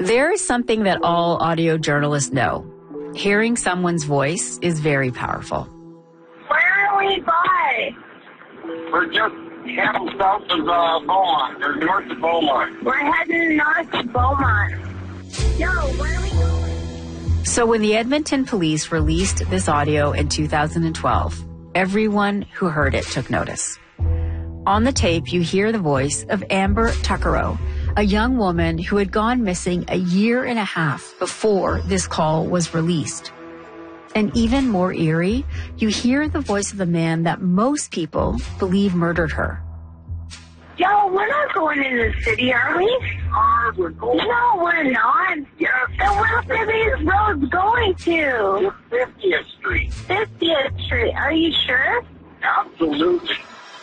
There is something that all audio journalists know. Hearing someone's voice is very powerful. Where are we by? We're just heading south of Beaumont, or north of Beaumont. We're heading north of Beaumont. Yo, where are we going? So when the Edmonton police released this audio in 2012, everyone who heard it took notice. On the tape, you hear the voice of Amber Tuccaro, a young woman who had gone missing a year and a half before this call was released. And even more eerie, you hear the voice of the man that most people believe murdered her. Yo, we're not going into the city, are we? We're going. No, we're not. Yes. Then where are these roads going to? 50th Street. 50th Street. Are you sure? Absolutely.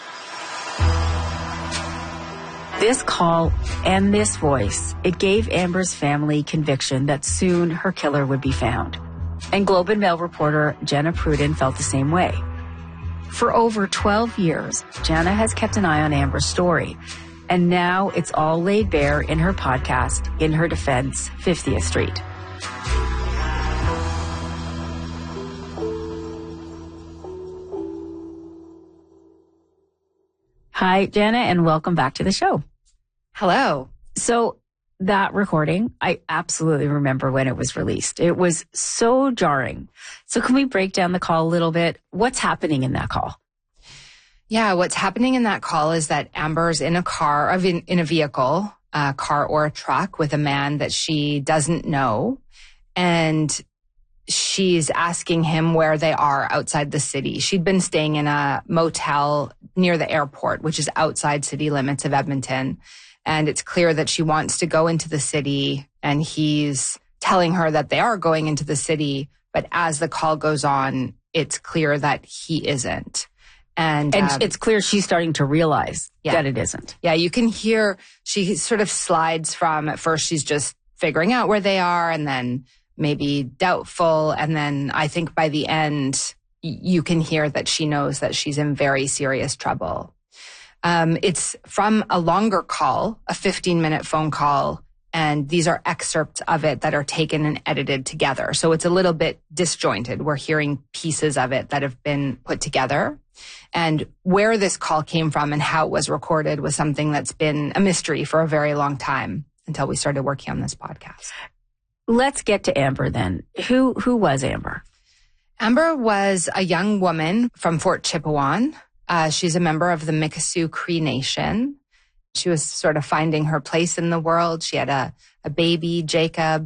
This call and this voice, it gave Amber's family conviction that soon her killer would be found. And Globe and Mail reporter Jenna Pruden felt the same way. For over 12 years, Jenna has kept an eye on Amber's story. And now it's all laid bare in her podcast, In Her Defense, 50th Street. Hi, Jenna, and welcome back to the show. Hello. So that recording, I absolutely remember when it was released. It was so jarring. So can we break down the call a little bit? What's happening in that call? Yeah, what's happening in that call is that Amber's in a car, in a vehicle, a car or a truck with a man that she doesn't know. And she's asking him where they are outside the city. She'd been staying in a motel near the airport, which is outside city limits of Edmonton. And it's clear that she wants to go into the city, and he's telling her that they are going into the city. But as the call goes on, it's clear that he isn't. And it's clear she's starting to realize that it isn't. Yeah, you can hear she sort of slides from, at first she's just figuring out where they are, and then maybe doubtful. And then I think by the end, you can hear that she knows that she's in very serious trouble. It's from a longer call, a 15-minute phone call, and these are excerpts of it that are taken and edited together. So it's a little bit disjointed. We're hearing pieces of it that have been put together. And where this call came from and how it was recorded was something that's been a mystery for a very long time until we started working on this podcast. Let's get to Amber then. Who was Amber? Amber was a young woman from Fort Chipewyan. She's a member of the Mikisew Cree Nation. She was sort of finding her place in the world. She had a baby, Jacob.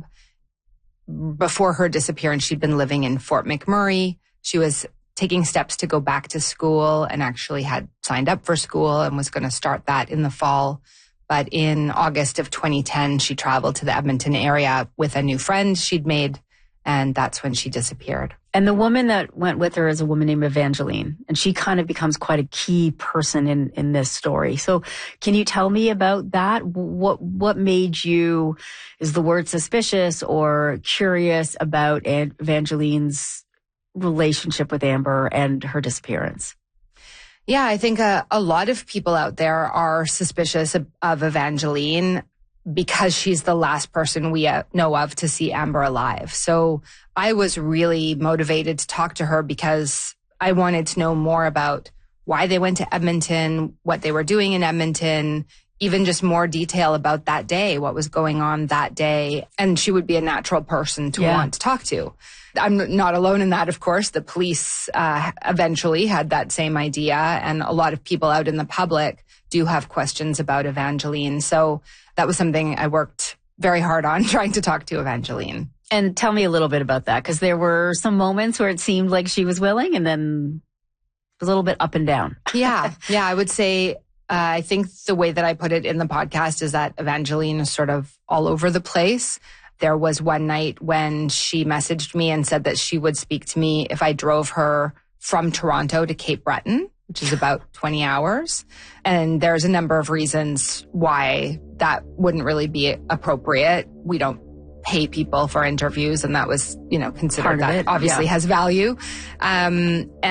Before her disappearance, she'd been living in Fort McMurray. She was taking steps to go back to school and actually had signed up for school and was going to start that in the fall. But in August of 2010, she traveled to the Edmonton area with a new friend she'd made, and that's when she disappeared. And the woman that went with her is a woman named Evangeline, and she kind of becomes quite a key person in this story. So can you tell me about that? What made you, is the word suspicious or curious about Evangeline's relationship with Amber and her disappearance? Yeah, I think a lot of people out there are suspicious of Evangeline because she's the last person we know of to see Amber alive. So I was really motivated to talk to her because I wanted to know more about why they went to Edmonton, what they were doing in Edmonton, even just more detail about that day, what was going on that day. And she would be a natural person to want to talk to. I'm not alone in that, of course. The police eventually had that same idea, and a lot of people out in the public do have questions about Evangeline. So that was something I worked very hard on, trying to talk to Evangeline. And tell me a little bit about that, because there were some moments where it seemed like she was willing, and then it was a little bit up and down. Yeah, I would say, I think the way that I put it in the podcast is that Evangeline is sort of all over the place. There was one night when she messaged me and said that she would speak to me if I drove her from Toronto to Cape Breton, which is about 20 hours. And there's a number of reasons why that wouldn't really be appropriate. We don't pay people for interviews, and that was, considered that obviously has value.